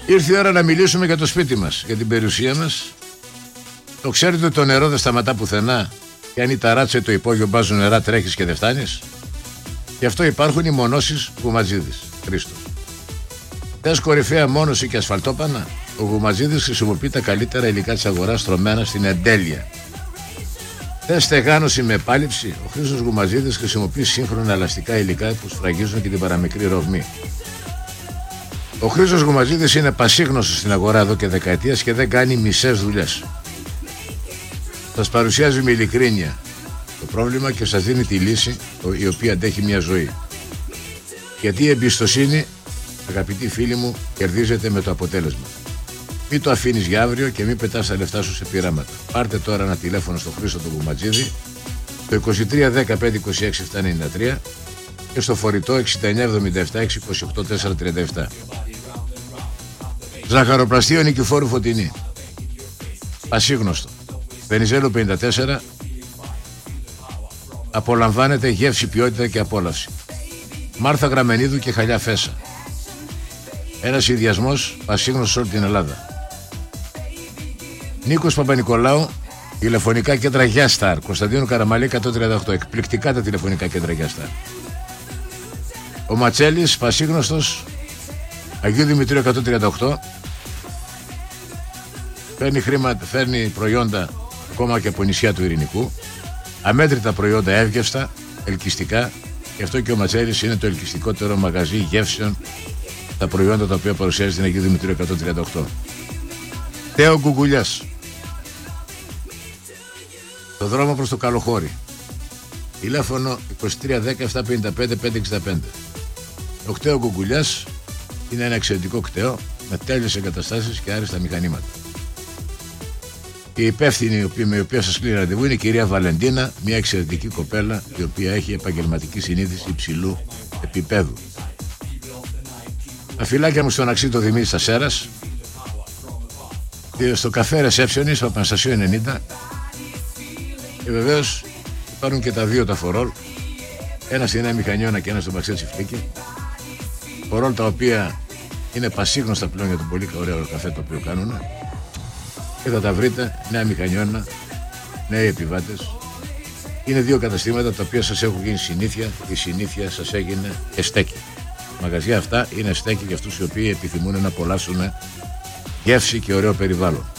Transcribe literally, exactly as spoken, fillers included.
Ήρθε η ώρα να μιλήσουμε για το σπίτι μας, για την περιουσία μας. Το ξέρετε ότι το νερό δεν σταματά πουθενά και αν η ταράτσα ή το υπόγειο μπάζουν νερά τρέχεις και δεν φτάνεις. Γι' αυτό υπάρχουν οι μονώσεις Γουμαζίδης. Χρήστο. Θες κορυφαία μόνωση και ασφαλτόπανα? Ο Γουμαζίδης χρησιμοποιεί τα καλύτερα υλικά της αγοράς στρωμένα στην εντέλεια. Θες στεγάνωση με επάλυψη? Ο Χρήστος Γουμαζίδης χρησιμοποιεί σύγχρονα ελαστικά υλικά που σφραγίζουν και την παραμικρή ρογμή. Ο Χρήστος Γουμαζίδης είναι πασίγνωστος στην αγορά εδώ και δεκαετίες και δεν κάνει μισές δουλειές. Σας παρουσιάζει με ειλικρίνεια το πρόβλημα και σας δίνει τη λύση η οποία αντέχει μια ζωή. Γιατί η εμπιστοσύνη, αγαπητοί φίλοι μου, κερδίζεται με το αποτέλεσμα. Μην το αφήνεις για αύριο και μην πετάς τα λεφτά σου σε πειράματα. Πάρτε τώρα ένα τηλέφωνο στο Χρήστο του Γουμαζίδη, το είκοσι τρία δεκαπέντε είκοσι έξι επτακόσια ενενήντα τρία και στο φορητό εξήντα εννιά εβδομήντα επτά έξι είκοσι οκτώ τετρακόσια τριάντα επτά. Ζαχαροπλαστείο Νικηφόρου Φωτεινή. Πασίγνωστο. Βενιζέλο πενήντα τέσσερα. Απολαμβάνεται γεύση, ποιότητα και απόλαυση. Μάρθα Γραμμενίδου και Χαλιά Φέσα. Ένας συνδυασμός πασίγνωστος σε όλη την Ελλάδα. Νίκος Παπα-Νικολάου, τηλεφωνικά κέντρα Γιάσταρ. Κωνσταντίνου Καραμαλή εκατόν τριάντα οκτώ. Εκπληκτικά τα τηλεφωνικά κέντρα Γιάσταρ. Ο Ματσέλης, πασίγνωστος, Αγίου Δημητρίου εκατόν τριάντα οκτώ. Φέρνει χρήματα, φέρνει προϊόντα ακόμα και από νησιά του Ειρηνικού. Αμέτρητα προϊόντα εύγευστα, ελκυστικά. Γι' αυτό και ο Ματσέλης είναι το ελκυστικότερο μαγαζί γεύσεων τα προϊόντα τα οποία παρουσιάζει στην Αγίου Δημητρίου εκατόν τριάντα οκτώ. Θέο Γκουγκουλιάς. Το δρόμο προς το Καλοχώρι. Τηλέφωνο είκοσι τρία δέκα επτακόσια πενήντα πέντε πεντακόσια εξήντα πέντε. Ο κτέο Γκουγκουλιάς είναι ένα εξαιρετικό κτέο με τέλειες εγκαταστάσεις και άριστα μηχανήματα. Η υπεύθυνη με η οποία σας κλείνει ραντεβού είναι η κυρία Βαλεντίνα, μια εξαιρετική κοπέλα η οποία έχει επαγγελματική συνείδηση υψηλού επίπεδου. Τα φυλάκια μου στον Αξίτο Δημήτρη στα Σέρας, στο καφέ Receptionist στο Παναστασίου ενενήντα και βεβαίως υπάρχουν και τα δύο τα φορόλ, ένα στην Νέα Μηχανιώνα και ένα στο Μαξέ Τσιφλίκη. Φορόλ τα οποία είναι πασίγνωστα πλέον για τον πολύ ωραίο καφέ το οποίο κάνουν και θα τα βρείτε Νέα Μηχανιώνα, νέοι επιβάτες. Είναι δύο καταστήματα τα οποία σας έχουν γίνει συνήθεια, η συνήθεια σας έγινε εστέκη. Μαγαζιά αυτά είναι στέκη για αυτούς οι οποίοι επιθυμούν να απολαύσουν γεύση και ωραίο περιβάλλον.